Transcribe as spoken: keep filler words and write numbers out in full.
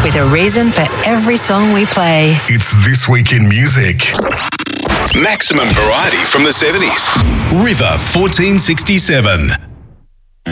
with a reason for every song we play. It's This Week in Music. Maximum variety from the seventies. River fourteen sixty-seven.